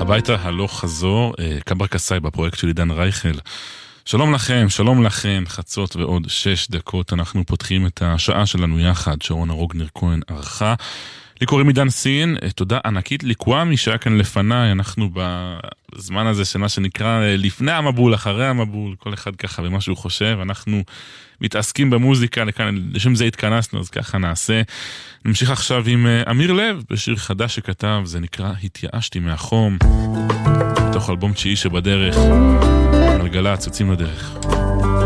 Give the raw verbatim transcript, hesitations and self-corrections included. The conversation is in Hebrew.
הביתה הלוך חזור, קבר קסאי בפרויקט של עידן רייכל. שלום לכם, שלום לכם, חצות ועוד שש דקות, אנחנו פותחים את השעה שלנו יחד, שרונה רוגנר כהן ערכה. לי קוראים עידן סין, תודה ענקית לקוואמי שהיה כאן לפניי, אנחנו בזמן הזה של מה שנקרא לפני המבול, אחרי המבול, כל אחד ככה במה שהוא חושב, אנחנו מתעסקים במוזיקה, לכאן, לשם זה התכנסנו, אז ככה נעשה. נמשיך עכשיו עם אמיר לב, בשיר חדש שכתב, זה נקרא התייאשתי מהחום, בתוך אלבום תשיעי שבדרך, על גל"צ, יוצאים לדרך.